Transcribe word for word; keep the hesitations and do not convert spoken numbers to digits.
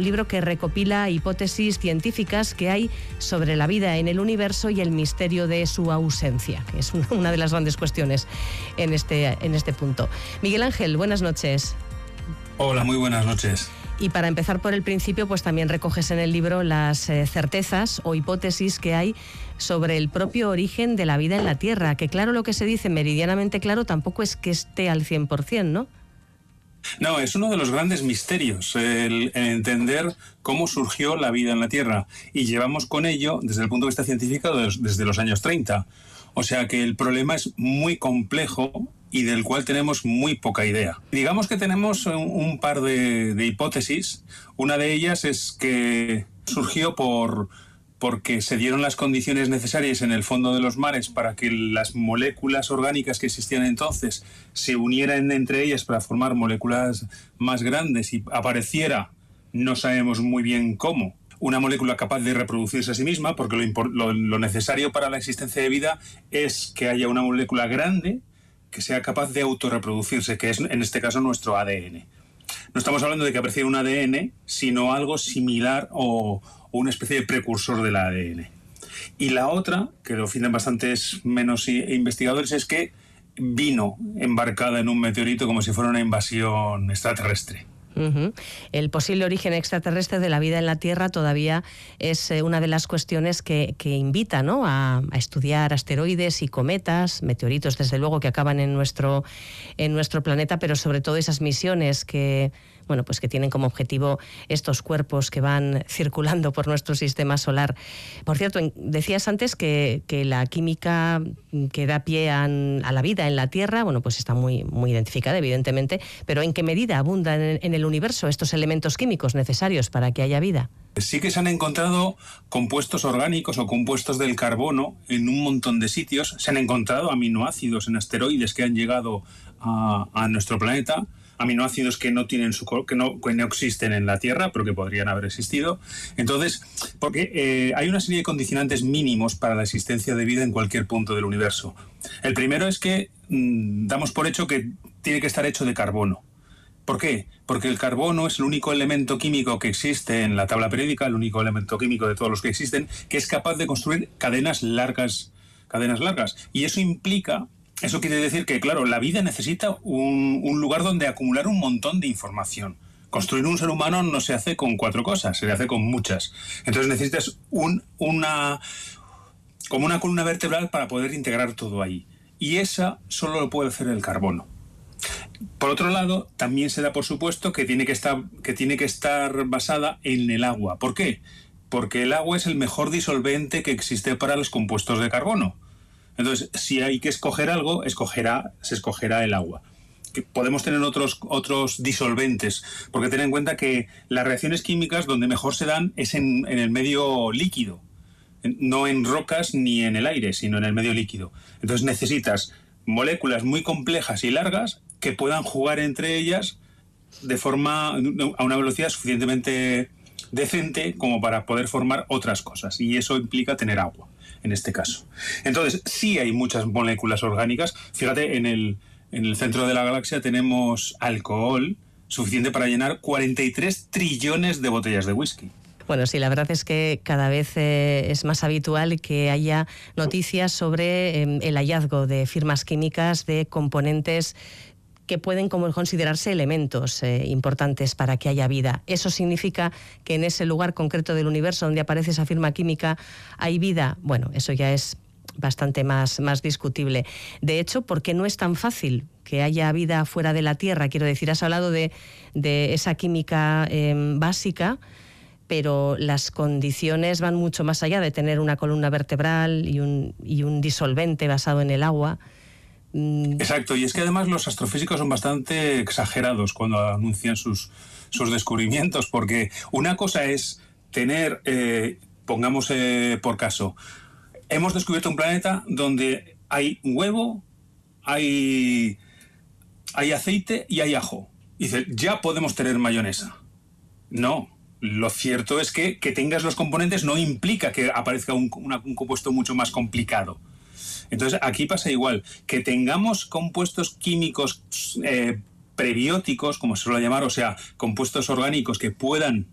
un libro que recopila hipótesis científicas que hay sobre la vida en el universo y el misterio de su ausencia, que es una de las grandes cuestiones en este, en este punto. Miguel Ángel, buenas noches. Hola, muy buenas noches. Y para empezar por el principio, pues también recoges en el libro las eh, certezas o hipótesis que hay sobre el propio origen de la vida en la Tierra, que claro, lo que se dice meridianamente claro tampoco es que esté al cien por ciento, ¿no? No, es uno de los grandes misterios, el, el entender cómo surgió la vida en la Tierra. Y llevamos con ello, desde el punto de vista científico, desde los años treinta. O sea que el problema es muy complejo y del cual tenemos muy poca idea. Digamos que tenemos un, un par de, de hipótesis. Una de ellas es que surgió por, porque se dieron las condiciones necesarias en el fondo de los mares para que las moléculas orgánicas que existían entonces se unieran entre ellas para formar moléculas más grandes y apareciera, no sabemos muy bien cómo, una molécula capaz de reproducirse a sí misma, porque lo, lo, lo necesario para la existencia de vida es que haya una molécula grande que sea capaz de autorreproducirse, que es en este caso nuestro A D N. No estamos hablando de que apareciera un A D N, sino algo similar o, o una especie de precursor del A D N. Y la otra, que lo defienden bastantes menos investigadores, es que vino embarcada en un meteorito como si fuera una invasión extraterrestre. Uh-huh. El posible origen extraterrestre de la vida en la Tierra todavía es eh, una de las cuestiones que, que invita, ¿no?, a, a estudiar asteroides y cometas, meteoritos desde luego que acaban en nuestro, en nuestro planeta, pero sobre todo esas misiones que, bueno, pues que tienen como objetivo estos cuerpos que van circulando por nuestro sistema solar. Por cierto, decías antes que, que la química que da pie a, a la vida en la Tierra, bueno, pues está muy, muy identificada, evidentemente, pero ¿en qué medida abundan en, en el universo estos elementos químicos necesarios para que haya vida? Sí que se han encontrado compuestos orgánicos o compuestos del carbono en un montón de sitios. Se han encontrado aminoácidos en asteroides que han llegado a, a nuestro planeta. Aminoácidos que no tienen su que no, que no existen en la Tierra, pero que podrían haber existido. Entonces, porque eh, hay una serie de condicionantes mínimos para la existencia de vida en cualquier punto del universo. El primero es que mmm, damos por hecho que tiene que estar hecho de carbono. ¿Por qué? Porque el carbono es el único elemento químico que existe en la tabla periódica, el único elemento químico de todos los que existen, que es capaz de construir cadenas largas, cadenas largas. Y eso implica Eso quiere decir que, claro, la vida necesita un, un lugar donde acumular un montón de información. Construir un ser humano no se hace con cuatro cosas, se hace con muchas. Entonces necesitas un, una, como una columna vertebral para poder integrar todo ahí. Y esa solo lo puede hacer el carbono. Por otro lado, también se da por supuesto que tiene que estar, que tiene que estar basada en el agua. ¿Por qué? Porque el agua es el mejor disolvente que existe para los compuestos de carbono. Entonces, si hay que escoger algo, escogerá, se escogerá el agua. Que podemos tener otros, otros disolventes, porque ten en cuenta que las reacciones químicas donde mejor se dan es en, en el medio líquido, no en rocas ni en el aire, sino en el medio líquido. Entonces necesitas moléculas muy complejas y largas que puedan jugar entre ellas de forma a una velocidad suficientemente decente como para poder formar otras cosas, y eso implica tener agua en este caso. Entonces, sí hay muchas moléculas orgánicas. Fíjate, en el, en el centro de la galaxia tenemos alcohol suficiente para llenar cuarenta y tres trillones de botellas de whisky. Bueno, sí, la verdad es que cada vez eh, es más habitual que haya noticias sobre eh, el hallazgo de firmas químicas de componentes que pueden como considerarse elementos eh, importantes para que haya vida. ¿Eso significa que en ese lugar concreto del universo donde aparece esa firma química hay vida? Bueno, eso ya es bastante más, más discutible. De hecho, ¿por qué no es tan fácil que haya vida fuera de la Tierra? Quiero decir, has hablado de, de esa química eh, básica, pero las condiciones van mucho más allá de tener una columna vertebral y un, y un disolvente basado en el agua. Exacto, y es que además los astrofísicos son bastante exagerados cuando anuncian sus, sus descubrimientos, porque una cosa es tener, eh, pongamos eh, por caso, hemos descubierto un planeta donde hay huevo, hay, hay aceite y hay ajo. Y dice, ya podemos tener mayonesa. No, lo cierto es que que tengas los componentes no implica que aparezca un, una, un compuesto mucho más complicado. Entonces, aquí pasa igual. Que tengamos compuestos químicos eh, prebióticos, como se suele llamar, o sea, compuestos orgánicos que puedan